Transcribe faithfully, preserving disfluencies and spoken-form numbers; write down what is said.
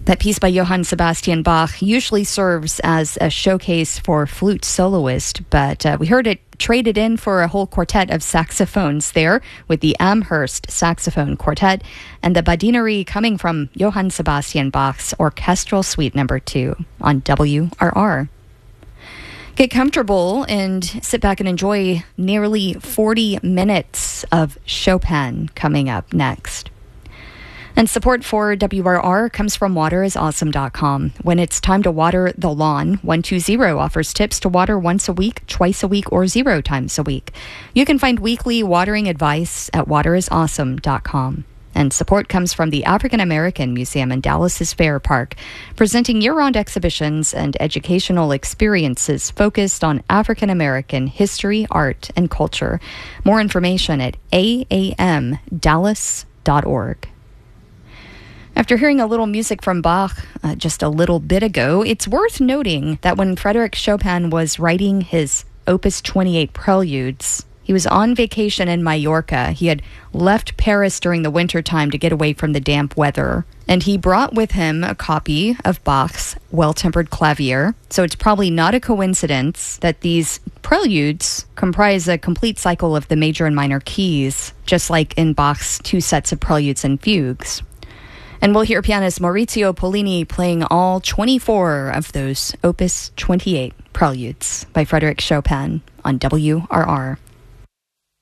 That piece by Johann Sebastian Bach usually serves as a showcase for flute soloist, but uh, we heard it traded in for a whole quartet of saxophones there with the Amherst Saxophone Quartet and the Badinerie coming from Johann Sebastian Bach's Orchestral Suite Number two on W R R. Get comfortable and sit back and enjoy nearly forty minutes of Chopin coming up next. And support for W R R comes from water is awesome dot com. When it's time to water the lawn, one two zero offers tips to water once a week, twice a week, or zero times a week. You can find weekly watering advice at water is awesome dot com. And support comes from the African American Museum in Dallas's Fair Park, presenting year-round exhibitions and educational experiences focused on African American history, art, and culture. More information at a a m dallas dot org. After hearing a little music from Bach uh, just a little bit ago, it's worth noting that when Frédéric Chopin was writing his Opus twenty-eight Preludes, he was on vacation in Mallorca. He had left Paris during the wintertime to get away from the damp weather, and he brought with him a copy of Bach's Well-Tempered Clavier. So it's probably not a coincidence that these preludes comprise a complete cycle of the major and minor keys, just like in Bach's two sets of preludes and fugues. And we'll hear pianist Maurizio Pollini playing all twenty-four of those Opus twenty-eight Preludes by Frédéric Chopin on W R R.